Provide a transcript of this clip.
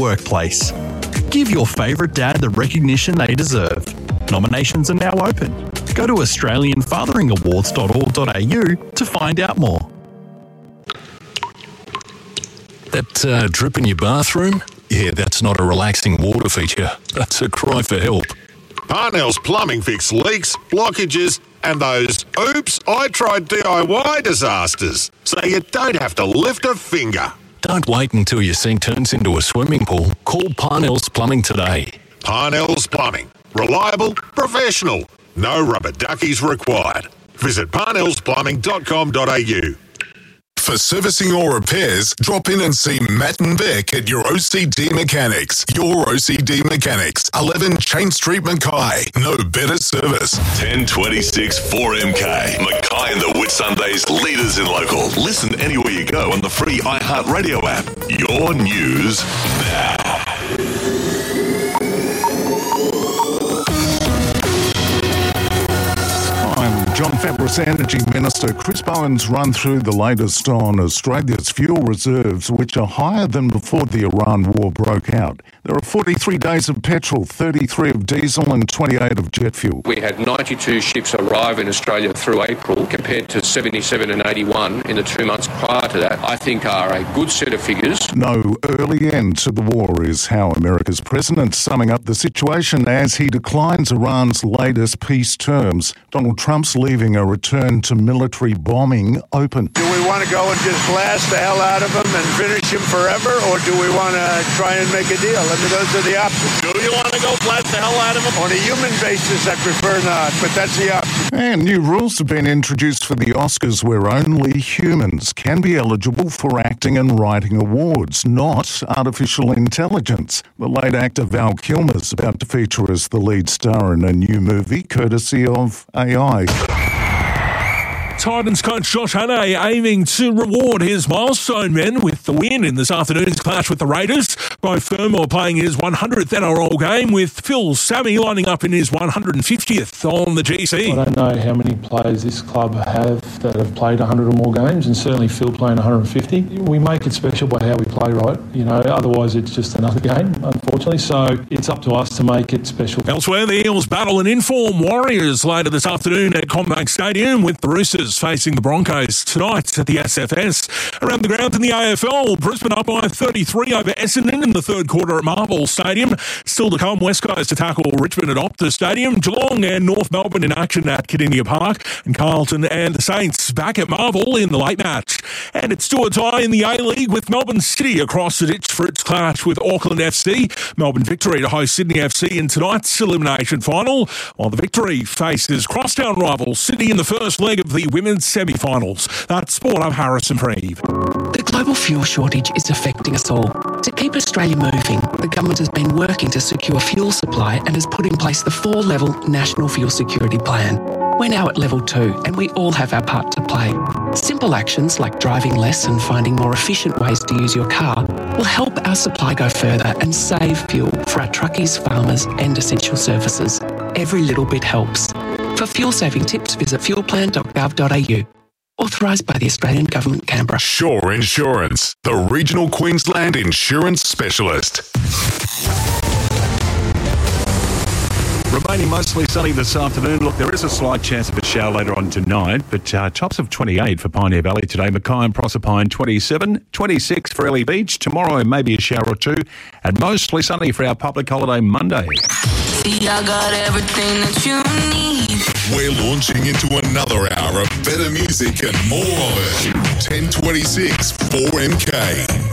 workplace. Give your favourite dad the recognition they deserve. Nominations are now open. Go to australianfatheringawards.org.au to find out more. That drip in your bathroom? Yeah, that's not a relaxing water feature. That's a cry for help. Parnell's Plumbing fix leaks, blockages, and those oops, I tried DIY disasters. So you don't have to lift a finger. Don't wait until your sink turns into a swimming pool. Call Parnell's Plumbing today. Parnell's Plumbing. Reliable, professional. No rubber duckies required. Visit parnellsplumbing.com.au. For servicing or repairs, drop in and see Matt and Beck at your OCD Mechanics. Your OCD Mechanics, 11 Chain Street, Mackay. No better service. 1026 4MK. Mackay and the Whitsundays leaders in local. Listen anywhere you go on the free iHeartRadio app. Your news now. John Fabris Energy Minister Chris Bowen's run through the latest on Australia's fuel reserves, which are higher than before the Iran war broke out. There are 43 days of petrol, 33 of diesel and 28 of jet fuel. We had 92 ships arrive in Australia through April compared to 77 and 81 in the 2 months prior to that. I think are a good set of figures. No early end to the war is how America's president summing up the situation as he declines Iran's latest peace terms. Donald Trump's leaving a return to military bombing open. Do we want to go and just blast the hell out of them and finish them forever, or do we want to try and make a deal? I mean, those are the options. Do you want to go blast the hell out of them? On a human basis, I prefer not, but that's the option. And new rules have been introduced for the Oscars where only humans can be eligible for acting and writing awards, not artificial intelligence. The late actor Val Kilmer is about to feature as the lead star in a new movie courtesy of AI. Titans coach Josh Hannay aiming to reward his milestone men with the win in this afternoon's clash with the Raiders. Both Fermor playing his 100th NRL game, with Phil Sammy lining up in his 150th on the GC. I don't know how many players this club have that have played 100 or more games, and certainly Phil playing 150. We make it special by how we play, right? You know, otherwise it's just another game, unfortunately. So it's up to us to make it special. Elsewhere, the Eels battle an in-form Warriors later this afternoon at CommBank Stadium, with the Roosters facing the Broncos tonight at the SFS. Around the ground in the AFL, Brisbane up by 33 over Essendon in the third quarter at Marvel Stadium. Still to come, West Coast to tackle Richmond at Optus Stadium, Geelong and North Melbourne in action at Kardinia Park, and Carlton and the Saints back at Marvel in the late match. And it's do or die in the A-League, with Melbourne City across the ditch for its clash with Auckland FC. Melbourne Victory to host Sydney FC in tonight's elimination final, while the Victory faces crosstown rival Sydney in the first leg of the women's semi-finals. That's Sport. I'm Harrison Preeve. The global fuel shortage is affecting us all. To keep Australia moving, the government has been working to secure fuel supply and has put in place the 4-level National Fuel Security Plan. We're now at level 2 and we all have our part to play. Simple actions like driving less and finding more efficient ways to use your car will help our supply go further and save fuel for our truckies, farmers and essential services. Every little bit helps. For fuel-saving tips, visit fuelplan.gov.au. Authorised by the Australian Government, Canberra. Shore Insurance, the regional Queensland insurance specialist. Remaining mostly sunny this afternoon. Look, there is a slight chance of a shower later on tonight, but tops of 28 for Pioneer Valley today. Mackay and Proserpine 27, 26 for Ellie Beach. Tomorrow maybe a shower or two, and mostly sunny for our public holiday Monday. See, I got everything that you need. We're launching into another hour of better music and more of it. 1026 4MK.